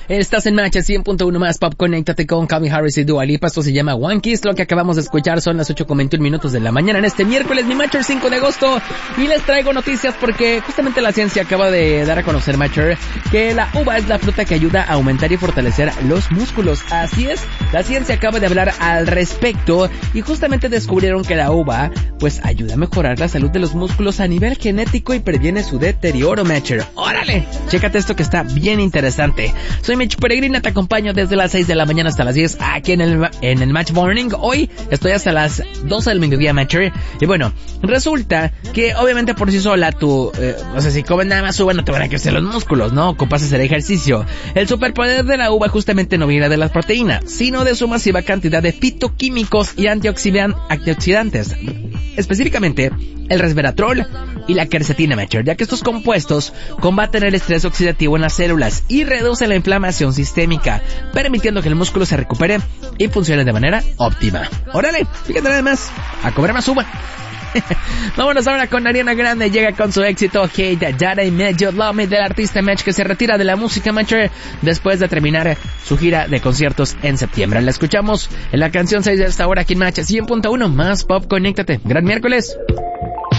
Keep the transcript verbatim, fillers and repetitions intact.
Estás en Match cien punto uno más Pop. Conéctate con Calvin Harris y Dua Lipa. Esto se llama One Kiss. Lo que acabamos de escuchar son las ocho con veintiún minutos de la mañana en este miércoles, mi Matcher cinco de agosto. Y les traigo noticias porque justamente la ciencia acaba de dar a conocer, Matcher, que la uva es la fruta que ayuda a aumentar y fortalecer los músculos. Así es, la ciencia acaba de hablar al respecto y justamente descubrieron que la uva pues ayuda a mejorar la salud de los músculos a nivel genético y previene su deterioro, Matcher. ¡Órale! Chécate esto que está bien interesante. Soy Mitch Peregrina, te acompaño desde las seis de la mañana hasta las diez aquí en el, en el Match Morning. Hoy estoy hasta las doce del mediodía, Matcher. Y bueno, resulta que obviamente por sí sola tú, eh, o sea, si comes nada más uva no te van a crecer los músculos, ¿no? Ocupas hacer ejercicio. El superpoder de la uva justamente no viene de las proteínas, sino de su masiva cantidad de fitoquímicos y antioxidan- antioxidantes. Específicamente, el resveratrol y la quercetina, Matcher, ya que estos compuestos combaten el estrés oxidativo en las células y reducen la inflamación sistémica, permitiendo que el músculo se recupere y funcione de manera óptima. ¡Órale! Fíjate nada más, a comer más uva. Vámonos ahora con Ariana Grande. Llega con su éxito Hey Dada y Make You Love Me, del artista Match, que se retira de la música, Matcher, después de terminar su gira de conciertos en septiembre. La escuchamos en la canción seis de esta hora aquí en Match cien punto uno más Pop. Conéctate. Gran miércoles.